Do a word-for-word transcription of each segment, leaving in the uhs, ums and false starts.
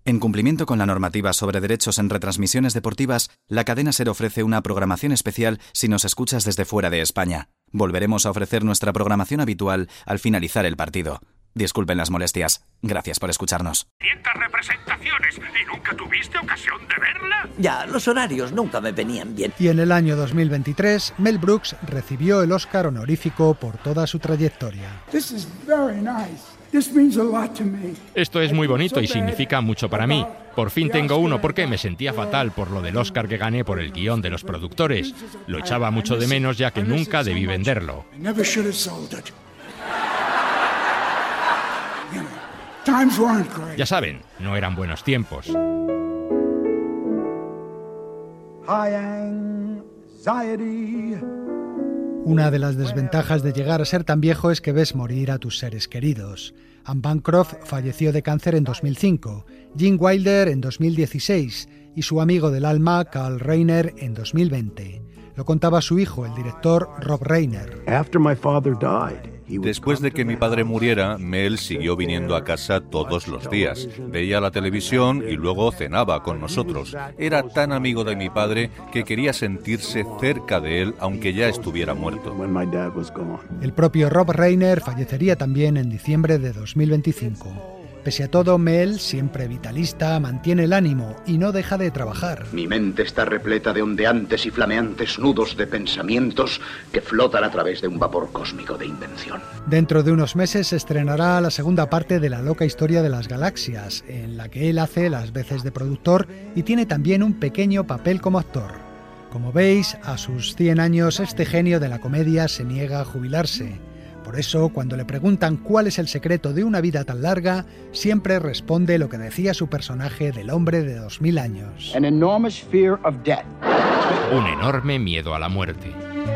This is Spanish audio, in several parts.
En cumplimiento con la normativa sobre derechos en retransmisiones deportivas, la cadena SER ofrece una programación especial si nos escuchas desde fuera de España. Volveremos a ofrecer nuestra programación habitual al finalizar el partido. Disculpen las molestias. Gracias por escucharnos. Cientas representaciones y nunca tuviste ocasión de verla. Ya, los horarios nunca me venían bien. Y en el año dos mil veintitrés, Mel Brooks recibió el Oscar honorífico por toda su trayectoria. This is very nice. This means a lot to me. Esto es muy bonito y significa mucho para mí. Por fin tengo uno porque me sentía fatal por lo del Oscar que gané por el guión de los productores. Lo echaba mucho de menos ya que nunca debí venderlo. Ya saben, no eran buenos tiempos. Una de las desventajas de llegar a ser tan viejo es que ves morir a tus seres queridos. Anne Bancroft falleció de cáncer en dos mil cinco, Gene Wilder en dos mil dieciséis y su amigo del alma, Carl Reiner, en dos mil veinte. Lo contaba su hijo, el director Rob Reiner. Después de que mi padre muriera, Mel siguió viniendo a casa todos los días. Veía la televisión y luego cenaba con nosotros. Era tan amigo de mi padre que quería sentirse cerca de él aunque ya estuviera muerto. El propio Rob Reiner fallecería también en diciembre de dos mil veinticinco. Pese a todo, Mel, siempre vitalista, mantiene el ánimo y no deja de trabajar. Mi mente está repleta de ondeantes y flameantes nudos de pensamientos que flotan a través de un vapor cósmico de invención. Dentro de unos meses se estrenará la segunda parte de La loca historia de las galaxias, en la que él hace las veces de productor y tiene también un pequeño papel como actor. Como veis, a sus cien años este genio de la comedia se niega a jubilarse. Por eso, cuando le preguntan cuál es el secreto de una vida tan larga, siempre responde lo que decía su personaje del hombre de dos mil años. An enormous fear of death. Un enorme miedo a la muerte.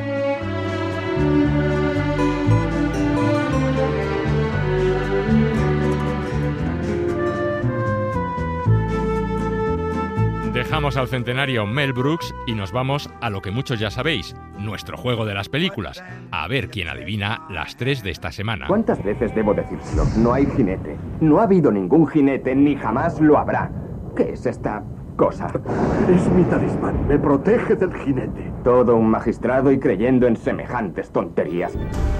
Dejamos al centenario Mel Brooks y nos vamos a lo que muchos ya sabéis, nuestro juego de las películas. A ver quién adivina las tres de esta semana. ¿Cuántas veces debo decírselo? No hay jinete. No ha habido ningún jinete, ni jamás lo habrá. ¿Qué es esta cosa? Es mi talismán. Me protege del jinete. Todo un magistrado y creyendo en semejantes tonterías.